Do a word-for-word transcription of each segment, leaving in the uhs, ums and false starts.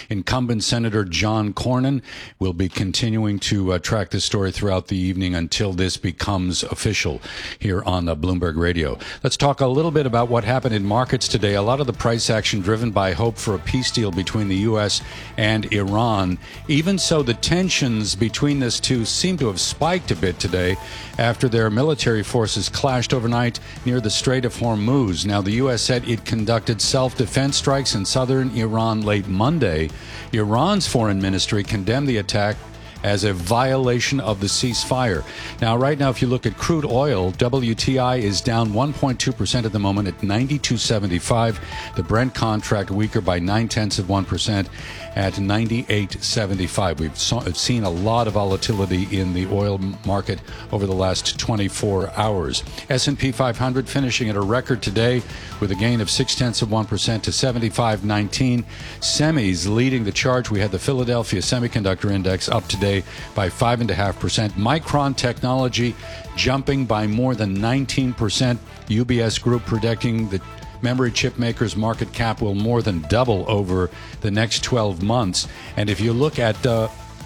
incumbent Senator John Cornyn. We'll be continuing to uh, track this story throughout the evening until this becomes official here on uh, Bloomberg Radio. Let's talk a little bit about what happened in markets today. A lot of the price action driven by hope for a peace deal between the U S and Iran. Even so, the tensions between these two seem to have spiked a bit today after their military forces clashed overnight near the Strait of Hormuz. Now, the U S said it conducted self-defense strikes in southern Iran late Monday. Iran's foreign ministry condemned the attack as a violation of the ceasefire. Now, right now, if you look at crude oil, W T I is down one point two percent at the moment at ninety-two seventy-five. The Brent contract weaker by nine-tenths of one percent at ninety-eight seventy-five. We've saw, seen a lot of volatility in the oil market over the last twenty-four hours. S and P five hundred finishing at a record today with a gain of six-tenths of one percent to seventy-five nineteen. Semis leading the charge. We had the Philadelphia Semiconductor Index up today by five point five percent. Micron Technology jumping by more than nineteen percent. U B S Group predicting the memory chip makers' market cap will more than double over the next twelve months. And if you look at uh,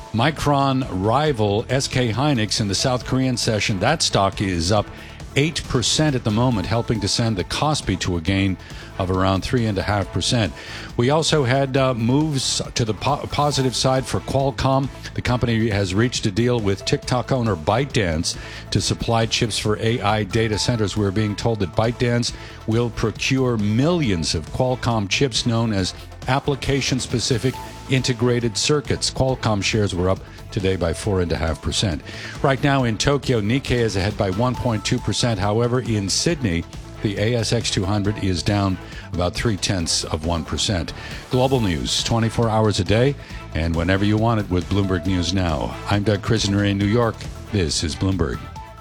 Micron rival S K Hynix in the South Korean session, that stock is up eight percent at the moment, helping to send the Kospi to a gain of around three point five percent. We also had uh, moves to the po- positive side for Qualcomm. The company has reached a deal with TikTok owner ByteDance to supply chips for A I data centers. We're being told that ByteDance will procure millions of Qualcomm chips known as application-specific integrated circuits. Qualcomm shares were up today by four point five percent. Right now in Tokyo, Nikkei is ahead by one point two percent. However, in Sydney, the A S X two hundred is down about three-tenths of one percent. Global news, twenty-four hours a day, and whenever you want it with Bloomberg News Now. I'm Doug Krisner in New York. This is Bloomberg.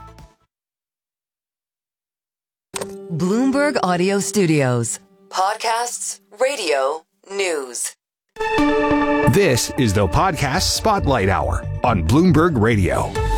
Bloomberg Audio Studios. Podcasts, radio, news. This is the Podcast Spotlight Hour on Bloomberg Radio.